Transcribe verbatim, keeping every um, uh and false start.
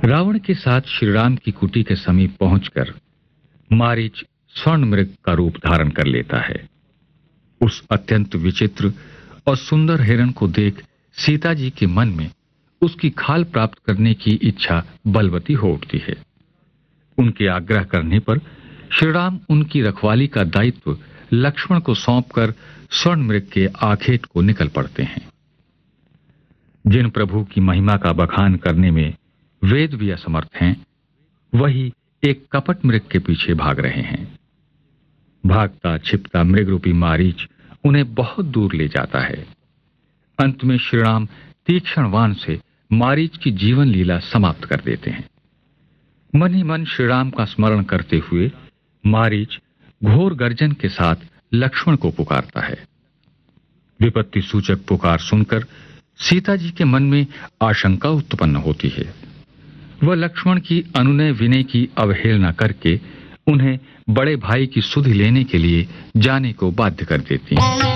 रावण के साथ श्रीराम की कुटी के समीप पहुंचकर मारीच स्वर्ण मृग का रूप धारण कर लेता है। उस अत्यंत विचित्र और सुंदर हिरण को देख सीता जी के मन में उसकी खाल प्राप्त करने की इच्छा बलवती हो उठती है। उनके आग्रह करने पर श्रीराम उनकी रखवाली का दायित्व लक्ष्मण को सौंपकर स्वर्ण मृग के आखेट को निकल पड़ते हैं। जिन प्रभु की महिमा का बखान करने में वेद भी असमर्थ हैं, वही एक कपट मृग के पीछे भाग रहे हैं। भागता छिपता मृग रूपी मारीच उन्हें बहुत दूर ले जाता है। अंत में श्रीराम तीक्ष्ण बाण से मारीच की जीवन लीला समाप्त कर देते हैं। मन ही मन श्रीराम का स्मरण करते हुए मारीच घोर गर्जन के साथ लक्ष्मण को पुकारता है। विपत्ति सूचक पुकार सुनकर सीता जी के मन में आशंका उत्पन्न होती है। वह लक्ष्मण की अनुनय विनय की अवहेलना करके उन्हें बड़े भाई की सुधि लेने के लिए जाने को बाध्य कर देती हैं।